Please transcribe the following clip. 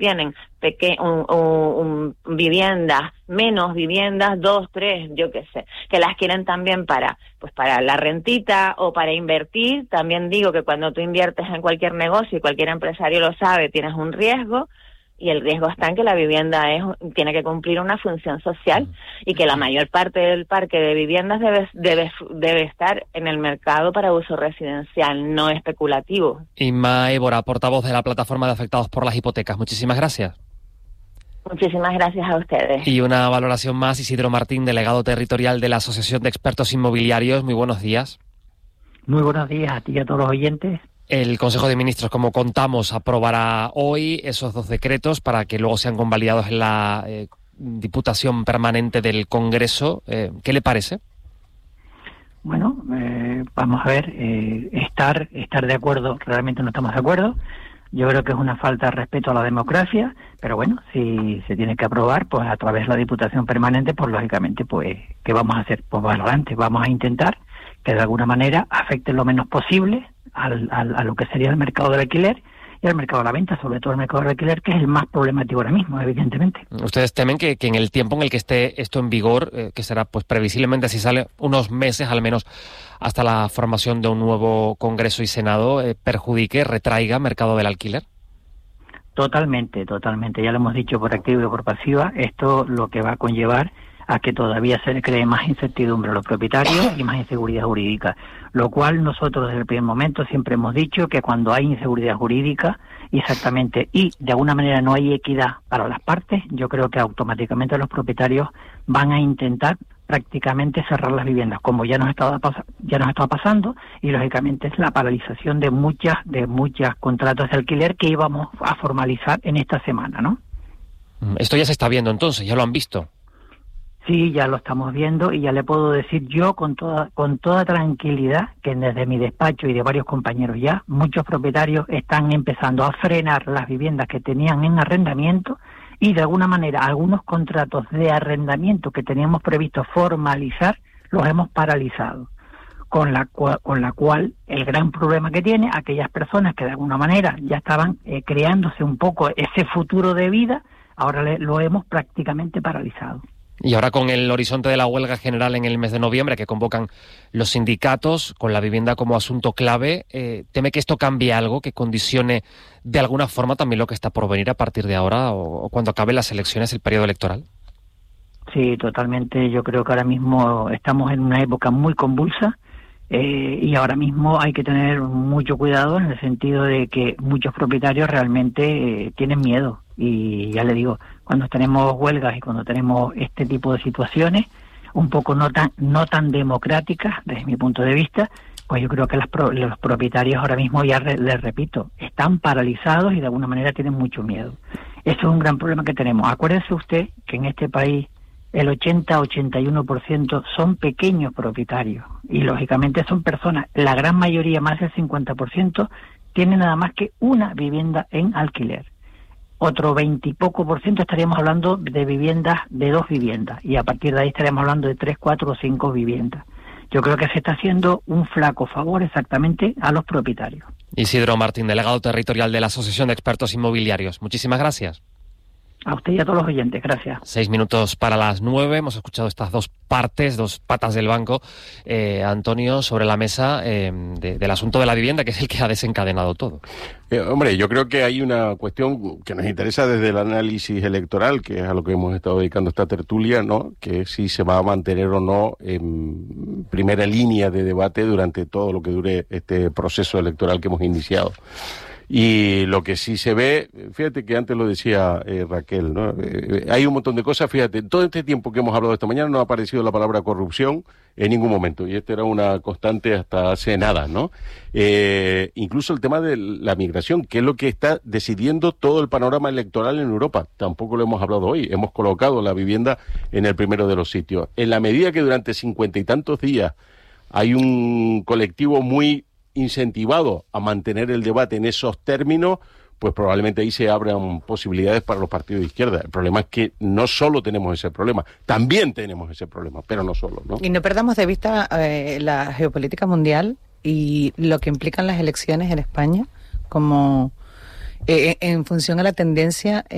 tienen viviendas, menos viviendas, 2, 3, yo qué sé, que las quieren también para la rentita o para invertir. También digo que cuando tú inviertes en cualquier negocio, y cualquier empresario lo sabe, tienes un riesgo, y el riesgo está en que la vivienda tiene que cumplir una función social, y que la mayor parte del parque de viviendas debe estar en el mercado para uso residencial, no especulativo. Inma Évora, portavoz de la Plataforma de Afectados por las Hipotecas. Muchísimas gracias. Muchísimas gracias a ustedes. Y una valoración más, Isidro Martín, delegado territorial de la Asociación de Expertos Inmobiliarios. Muy buenos días. Muy buenos días a ti y a todos los oyentes. El Consejo de Ministros, como contamos, aprobará hoy esos 2 decretos para que luego sean convalidados en la Diputación Permanente del Congreso. ¿Qué le parece? Bueno, vamos a ver, estar de acuerdo, realmente no estamos de acuerdo. Yo creo que es una falta de respeto a la democracia, pero bueno, si se tiene que aprobar, pues a través de la Diputación Permanente, pues lógicamente, pues, ¿qué vamos a hacer? Pues más adelante, vamos a intentar que de alguna manera afecte lo menos posible a lo que sería el mercado del alquiler y al mercado de la venta, sobre todo el mercado del alquiler, que es el más problemático ahora mismo, evidentemente. ¿Ustedes temen que en el tiempo en el que esté esto en vigor, que será pues previsiblemente, si sale unos meses al menos hasta la formación de un nuevo Congreso y Senado, perjudique, retraiga mercado del alquiler? Totalmente. Ya lo hemos dicho por activa y por pasiva. Esto lo que va a conllevar a que todavía se le cree más incertidumbre a los propietarios y más inseguridad jurídica, lo cual nosotros desde el primer momento siempre hemos dicho que cuando hay inseguridad jurídica, exactamente, y de alguna manera no hay equidad para las partes, yo creo que automáticamente los propietarios van a intentar prácticamente cerrar las viviendas, como ya nos estaba pasando, y lógicamente es la paralización de muchas contratos de alquiler que íbamos a formalizar en esta semana, ¿no? Esto ya se está viendo entonces, ya lo han visto. Sí, ya lo estamos viendo y ya le puedo decir yo con toda tranquilidad que desde mi despacho y de varios compañeros ya, muchos propietarios están empezando a frenar las viviendas que tenían en arrendamiento y de alguna manera algunos contratos de arrendamiento que teníamos previsto formalizar los hemos paralizado. Con la cual el gran problema que tiene aquellas personas que de alguna manera ya estaban creándose un poco ese futuro de vida, ahora lo hemos prácticamente paralizado. Y ahora con el horizonte de la huelga general en el mes de noviembre que convocan los sindicatos, con la vivienda como asunto clave, ¿teme que esto cambie algo, que condicione de alguna forma también lo que está por venir a partir de ahora o cuando acaben las elecciones, el periodo electoral? Sí, totalmente. Yo creo que ahora mismo estamos en una época muy convulsa y ahora mismo hay que tener mucho cuidado en el sentido de que muchos propietarios realmente tienen miedo. Y ya le digo, cuando tenemos huelgas y cuando tenemos este tipo de situaciones, un poco no tan democráticas, desde mi punto de vista, pues yo creo que los propietarios ahora mismo, ya les repito, están paralizados y de alguna manera tienen mucho miedo. Eso es un gran problema que tenemos. Acuérdese usted que en este país el 80-81% son pequeños propietarios y lógicamente son personas, la gran mayoría, más del 50%, tienen nada más que una vivienda en alquiler. Otro 20 y poco por ciento estaríamos hablando de viviendas, de 2 viviendas, y a partir de ahí estaríamos hablando de 3, 4 o 5 viviendas. Yo creo que se está haciendo un flaco favor exactamente a los propietarios. Isidro Martín, delegado territorial de la Asociación de Expertos Inmobiliarios. Muchísimas gracias. A usted y a todos los oyentes, gracias. 6 minutos para las 9. Hemos escuchado estas 2 partes, 2 patas del banco, Antonio, sobre la mesa del asunto de la vivienda, que es el que ha desencadenado todo. Hombre, yo creo que hay una cuestión que nos interesa desde el análisis electoral, que es a lo que hemos estado dedicando esta tertulia, ¿no? Que si se va a mantener o no en primera línea de debate durante todo lo que dure este proceso electoral que hemos iniciado. Y lo que sí se ve, fíjate que antes lo decía Raquel, ¿no? Hay un montón de cosas, fíjate, en todo este tiempo que hemos hablado esta mañana no ha aparecido la palabra corrupción en ningún momento, y esta era una constante hasta hace nada, ¿no? Incluso el tema de la migración, que es lo que está decidiendo todo el panorama electoral en Europa, tampoco lo hemos hablado hoy, hemos colocado la vivienda en el primero de los sitios. En la medida que durante 50 y tantos días hay un colectivo muy incentivado a mantener el debate en esos términos, pues probablemente ahí se abran posibilidades para los partidos de izquierda. El problema es que no solo tenemos ese problema, también tenemos ese problema, pero no solo, ¿no? Y no perdamos de vista la geopolítica mundial y lo que implican las elecciones en España como en función a la tendencia